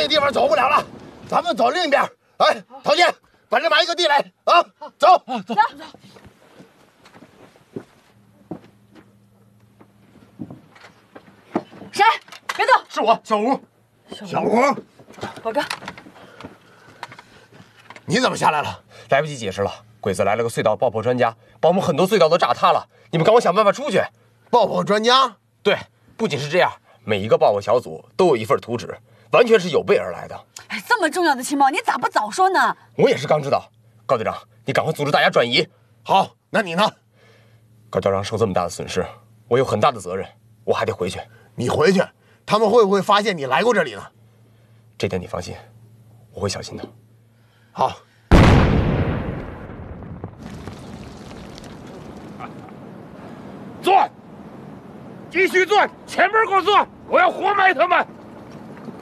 地方走不了了，咱们走另一边。哎，陶健，把这埋一个地来啊！走， 走。谁？别动！ 是我，小吴。小吴， 宝哥， 你怎么下来了？ 来不及解释了，鬼子来了个隧道爆破专家，把我们很多隧道都炸塌了。你们赶快想办法出去。 爆破专家？ 对，不仅是这样，每一个爆破小组都有一份图纸，完全是有备而来的。 哎，这么重要的情报，你咋不早说呢？ 我也是刚知道。高队长，你赶快组织大家转移。 好，那你呢？ 高校长受这么大的损失，我有很大的责任，我还得回去。 你回去，他们会不会发现你来过这里呢？ 这点你放心，我会小心的。 好。 钻，继续钻，前面给我钻！我要活埋他们！